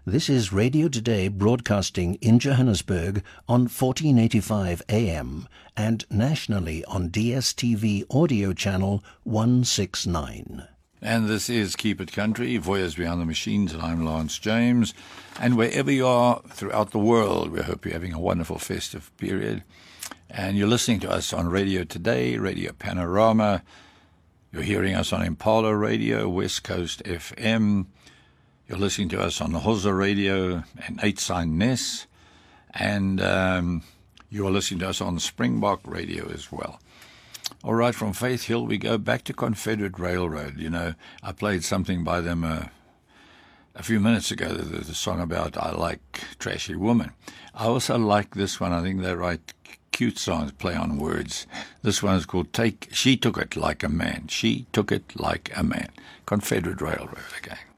This is Radio Today broadcasting in Johannesburg on 1485 AM and nationally on DSTV audio channel 169. And this is Keep It Country, Voyeurs Beyond the Machines, and I'm Lance James. And wherever you are throughout the world, we hope you're having a wonderful festive period. And you're listening to us on Radio Today, Radio Panorama. You're hearing us on Impala Radio, West Coast FM. You're listening to us on the Hoza Radio and 8 Sign Ness. And you are listening to us on Springbok Radio as well. All right, from Faith Hill, we go back to Confederate Railroad. You know, I played something by them a few minutes ago, the song about I Like Trashy Woman. I also like this one. I think they write cute songs, play on words. This one is called She Took It Like a Man. She Took It Like a Man. Confederate Railroad again.